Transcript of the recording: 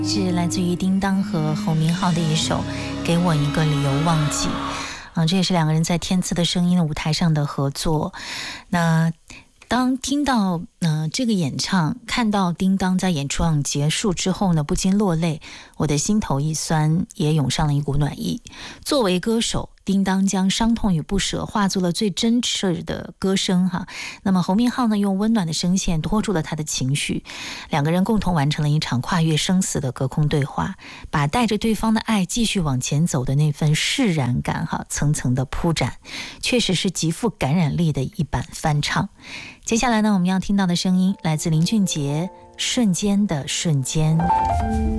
是来自于叮当和侯明昊的一首《给我一个理由忘记》。这也是两个人在天赐的声音的舞台上的合作。那当听到这个演唱，看到叮当在演唱结束之后呢，不禁落泪，我的心头一酸，也涌上了一股暖意。作为歌手，叮当将伤痛与不舍化作了最真挚的歌声哈。那么侯明昊呢，用温暖的声线拖住了他的情绪，两个人共同完成了一场跨越生死的隔空对话，把带着对方的爱继续往前走的那份释然感哈，层层的铺展，确实是极富感染力的一版翻唱。接下来呢，我们要听到的声音来自林俊杰《瞬间的瞬间》。